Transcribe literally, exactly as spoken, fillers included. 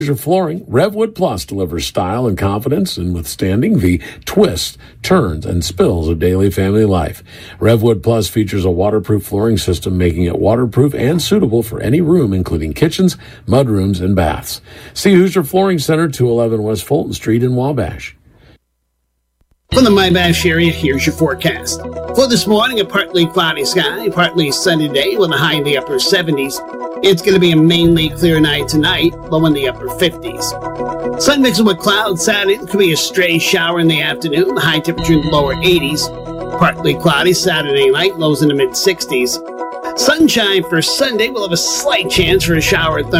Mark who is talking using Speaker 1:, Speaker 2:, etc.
Speaker 1: Your flooring, Revwood Plus delivers style and confidence in withstanding the twists, turns, and spills of daily family life. Revwood Plus features a waterproof flooring system, making it waterproof and suitable for any room, including kitchens, mudrooms, and baths. See Hoosier Flooring Center, two eleven West Fulton Street in Wabash.
Speaker 2: From the Wabash area, here's your forecast. For this morning, a partly cloudy sky, partly sunny day with a high in the upper seventies. It's going to be a mainly clear night tonight, low in the upper fifties. Sun mixing with clouds Saturday. There could be a stray shower in the afternoon, high temperature in the lower eighties. Partly cloudy Saturday night, lows in the mid sixties. Sunshine for Sunday. We'll have a slight chance for a shower at